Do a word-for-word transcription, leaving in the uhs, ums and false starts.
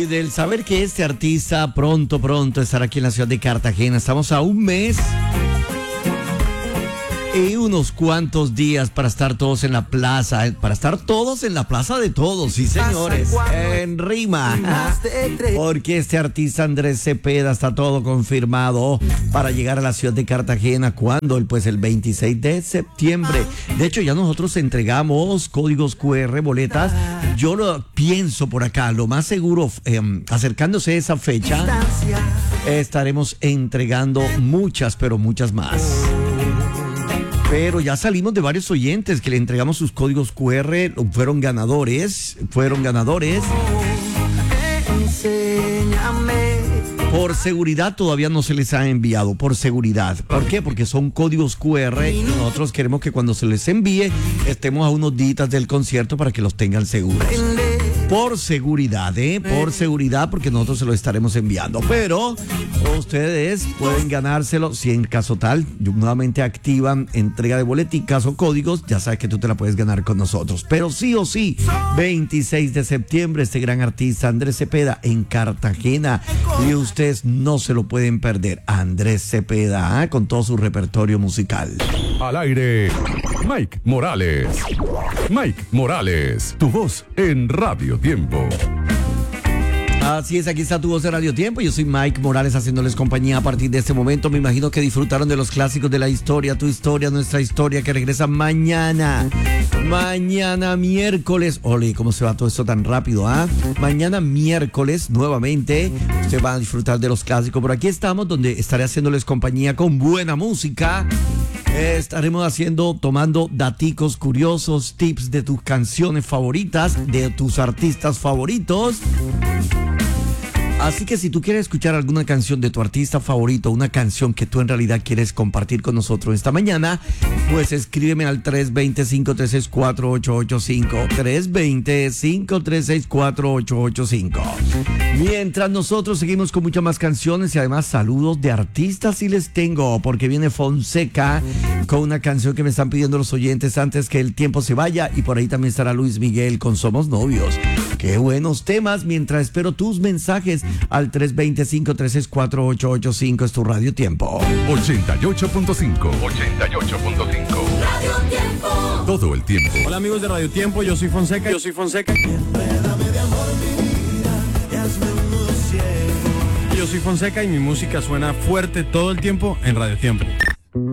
del saber que este artista pronto, pronto estará aquí en la ciudad de Cartagena. Estamos a un mes y unos cuantos días para estar todos en la plaza, para estar todos en la plaza de todos, sí señores, en rima, porque este artista Andrés Cepeda está todo confirmado para llegar a la ciudad de Cartagena. ¿Cuándo? Pues el veintiséis de septiembre. De hecho, ya nosotros entregamos códigos cu erre, boletas. Yo lo pienso por acá, lo más seguro, eh, acercándose a esa fecha, estaremos entregando muchas, pero muchas más. Pero ya salimos de varios oyentes que le entregamos sus códigos cu erre, fueron ganadores, fueron ganadores. Por seguridad todavía no se les ha enviado, por seguridad. ¿Por qué? Porque son códigos cu erre y nosotros queremos que cuando se les envíe estemos a unos días del concierto para que los tengan seguros. Por seguridad, ¿eh? Por seguridad, porque nosotros se lo estaremos enviando. Pero ustedes pueden ganárselo si en caso tal, nuevamente activan entrega de boleticas o códigos, ya sabes que tú te la puedes ganar con nosotros. Pero sí o sí, veintiséis de septiembre, este gran artista Andrés Cepeda en Cartagena. Y ustedes no se lo pueden perder. Andrés Cepeda, ¿eh? Con todo su repertorio musical. Al aire, Mike Morales. Mike Morales, tu voz en Radio Tiempo. Así es, aquí está tu voz de Radio Tiempo. Yo soy Mike Morales haciéndoles compañía a partir de este momento. Me imagino que disfrutaron de los clásicos de la historia, tu historia, nuestra historia, que regresa mañana. Mañana miércoles. Ole, ¿cómo se va todo esto tan rápido? ¿Ah? Mañana miércoles, nuevamente, usted va a disfrutar de los clásicos. Por aquí estamos, donde estaré haciéndoles compañía con buena música. Estaremos haciendo, tomando daticos curiosos, tips de tus canciones favoritas, de tus artistas favoritos. Así que si tú quieres escuchar alguna canción de tu artista favorito, una canción que tú en realidad quieres compartir con nosotros esta mañana, pues escríbeme al tres dos cero, cinco tres seis, cuatro ocho ocho cinco, tres dos cero, cinco tres seis, cuatro ocho ocho cinco. Mientras nosotros seguimos con muchas más canciones y además saludos de artistas sí les tengo, porque viene Fonseca con una canción que me están pidiendo los oyentes antes que el tiempo se vaya, y por ahí también estará Luis Miguel con Somos Novios. Qué buenos temas. Mientras espero tus mensajes al tres dos cero, cinco tres seis, cuatro ocho ocho cinco, es tu Radio Tiempo. ochenta y ocho punto cinco. ochenta y ocho punto cinco. Radio Tiempo. Todo el tiempo. Hola amigos de Radio Tiempo, yo soy Fonseca. Yo soy Fonseca. Yo soy Fonseca y mi música suena fuerte todo el tiempo en Radio Tiempo.